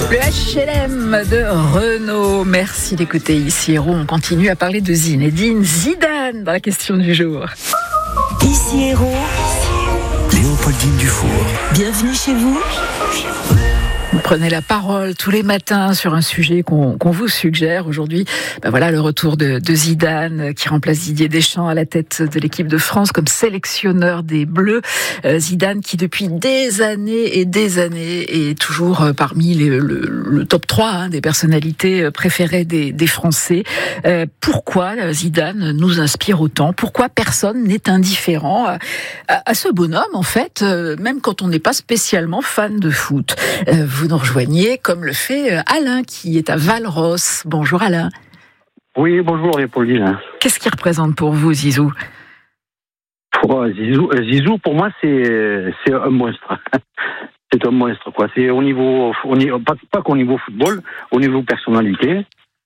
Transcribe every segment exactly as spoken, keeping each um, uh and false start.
Le H L M de Renault. Merci d'écouter Ici Héros. On continue à parler de Zinedine Zidane dans la question du jour. Ici Héros. Léopoldine Dufour. Bienvenue chez vous. Vous prenez la parole tous les matins sur un sujet qu'on, qu'on vous suggère. Aujourd'hui, ben voilà le retour de, de Zidane qui remplace Didier Deschamps à la tête de l'équipe de France comme sélectionneur des Bleus. Euh, Zidane qui depuis des années et des années est toujours parmi les, le, le top trois hein, des personnalités préférées des, des Français. Euh, pourquoi Zidane nous inspire autant ? Pourquoi personne n'est indifférent à, à, à ce bonhomme en fait, euh, même quand on n'est pas spécialement fan de foot. Euh, Vous nous rejoignez, comme le fait Alain, qui est à Valros. Bonjour Alain. Oui, bonjour Léopoldine. Qu'est-ce qu'il représente pour vous, Zizou ? Pour, euh, Zizou, euh, Zizou, pour moi, c'est, c'est un monstre. C'est un monstre, quoi. C'est au niveau, au niveau pas, pas qu'au niveau football, au niveau personnalité.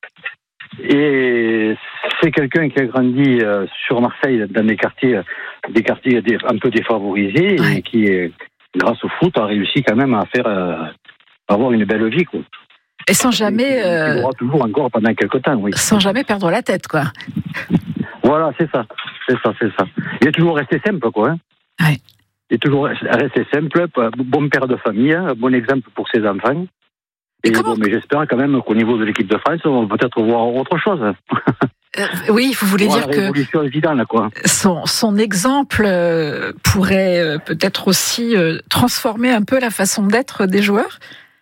Et c'est quelqu'un qui a grandi euh, sur Marseille, dans des quartiers, des quartiers des, un peu défavorisés, ouais. Et qui, grâce au foot, a réussi quand même à faire... Euh, avoir une belle vie, quoi. Et sans jamais... Euh... Il aura toujours encore pendant quelques temps, oui. Sans jamais perdre la tête, quoi. Voilà, c'est ça. C'est ça, c'est ça. Il est toujours resté simple, quoi. Hein. Ouais. Il est toujours resté simple, bon père de famille, hein, bon exemple pour ses enfants. Et, Et comment... bon, mais j'espère quand même qu'au niveau de l'équipe de France, on va peut-être voir autre chose. Euh, oui, vous voulez dire que Zidane, quoi. Son, son exemple euh, pourrait euh, peut-être aussi euh, transformer un peu la façon d'être des joueurs ?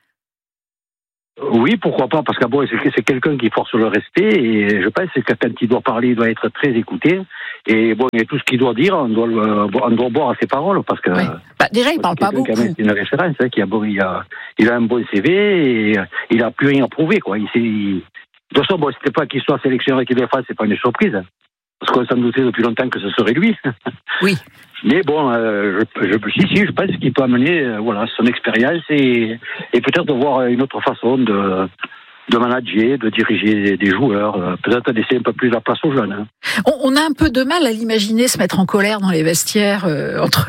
Oui, pourquoi pas, parce que bon, c'est, c'est quelqu'un qui force le respect, et je pense que quand il doit parler, il doit être très écouté, et bon, et tout ce qu'il doit dire, on doit, on doit boire à ses paroles, parce que... Oui. Bah, déjà, il parle pas beaucoup. C'est une référence, hein, qui a, il, a, il a un bon C V, et il a plus rien à prouver, quoi. Il, il, de toute façon, bon, c'était pas qu'il soit sélectionneur équipe de France, c'est pas une surprise, parce qu'on s'en doutait depuis longtemps que ce serait lui. Oui. Mais bon, euh, je, je, si, si, je pense qu'il peut amener euh, voilà, son expérience et, et peut-être de voir une autre façon de, de manager, de diriger des joueurs, euh, peut-être laisser un peu plus la place aux jeunes. Hein. On, on a un peu de mal à l'imaginer se mettre en colère dans les vestiaires euh, entre...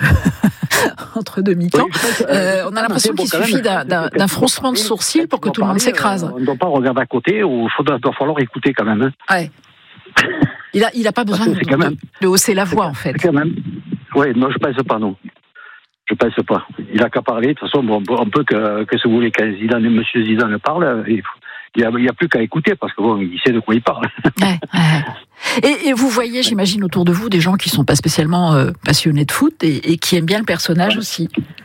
entre deux mi-temps. Oui, que, euh, on a l'impression qu'il bon, suffit d'un, d'un, d'un froncement de sourcils pour que tout le monde s'écrase. On ne doit pas regarder à côté, ou il doit falloir écouter quand même. Hein. Ouais. Il a, il a pas besoin de, même, de hausser la voix, en fait. Quand même. Oui, non, je pense pas, non. Je pense pas. Il a qu'à parler. De toute façon, bon, on peut que, que si vous voulez, quand Zidane, Monsieur Zidane parle, il n'y a, a plus qu'à écouter, parce que bon, il sait de quoi il parle. Ouais, ouais. Et, et vous voyez, j'imagine, autour de vous, des gens qui sont pas spécialement euh, passionnés de foot et, et qui aiment bien le personnage aussi.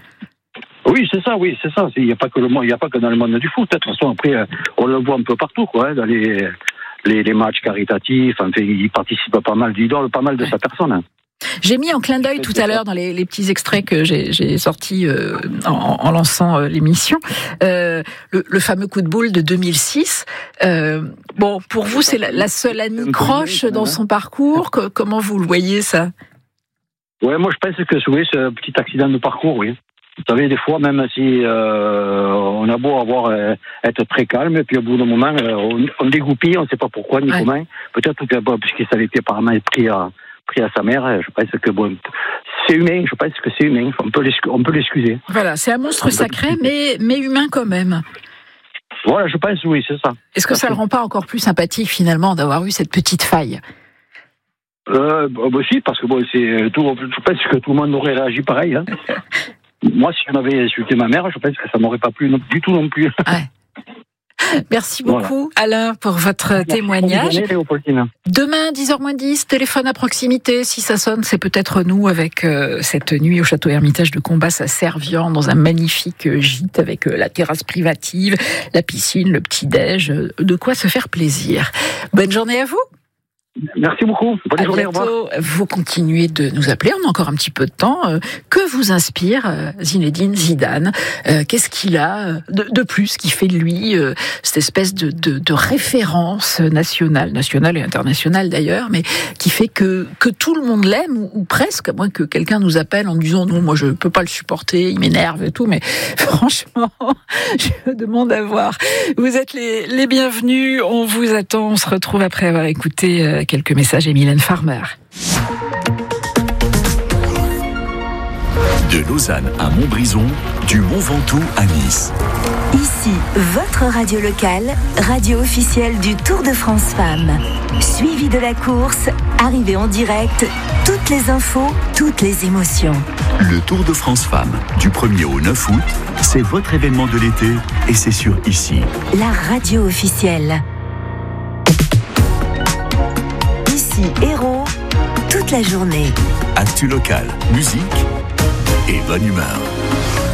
Oui, c'est ça, oui, c'est ça. Il n'y a pas que le monde, il n'y a pas que dans le monde du foot. De toute façon, après, on le voit un peu partout, quoi, hein, dans les, les, les matchs caritatifs. Enfin, il participe pas mal, il donne pas mal de ouais. sa personne. Hein. J'ai mis en clin d'œil tout à l'heure dans les, les petits extraits que j'ai, j'ai sortis euh, en, en lançant euh, l'émission, euh, le, le fameux coup de boule de deux mille six. Euh, bon, pour vous, c'est la, la seule anicroche dans son parcours. Que, comment vous le voyez, ça ? Ouais, moi je pense que oui, c'est un petit accident de parcours, oui. Vous savez, des fois, même si euh, on a beau avoir euh, être très calme, et puis au bout d'un moment, euh, on, on dégoupille, on ne sait pas pourquoi ni ouais. comment. Peut-être que bon, puisqu'il s'avait été apparemment pris à pris à sa mère, je pense que bon, c'est humain, je pense que c'est humain, on peut, on peut l'excuser. Voilà, c'est un monstre sacré, mais, mais humain quand même. Voilà, je pense, oui, c'est ça. Est-ce que ça ne le rend pas encore plus sympathique, finalement, d'avoir eu cette petite faille ? euh, bah, bah, si, parce que bon, c'est tout, je pense que tout le monde aurait réagi pareil. Hein. Moi, si on avait insulté ma mère, je pense que ça m'aurait pas plu non, du tout non plus. Ouais. Merci beaucoup, voilà. Alain, pour votre Merci témoignage. Demain, dix heures moins dix, téléphone à proximité. Si ça sonne, c'est peut-être nous avec euh, cette nuit au Château Hermitage de Combas à Servian, dans un magnifique gîte avec euh, la terrasse privative, la piscine, le petit-déj. Euh, de quoi se faire plaisir. Bonne journée à vous. Merci beaucoup. Bonne à journée. Bientôt. Au revoir. Vous continuez de nous appeler. On a encore un petit peu de temps. Que vous inspire Zinedine Zidane ? Qu'est-ce qu'il a de, de plus qui fait de lui cette espèce de, de, de référence nationale, nationale et internationale d'ailleurs, mais qui fait que, que tout le monde l'aime, ou, ou presque, à moins que quelqu'un nous appelle en disant non, moi je peux pas le supporter, il m'énerve et tout, mais franchement, je demande à voir. Vous êtes les, les bienvenus. On vous attend. On se retrouve après avoir écouté quelques messages et Mylène Farmer. De Lausanne à Montbrison, du Mont Ventoux à Nice. Ici, votre radio locale, radio officielle du Tour de France Femmes. Suivi de la course, arrivée en direct, toutes les infos, toutes les émotions. Le Tour de France Femmes, du premier au neuf août, c'est votre événement de l'été et c'est sur Ici. La radio officielle. Ici, Héros, toute la journée. Actu local, musique et bonne humeur.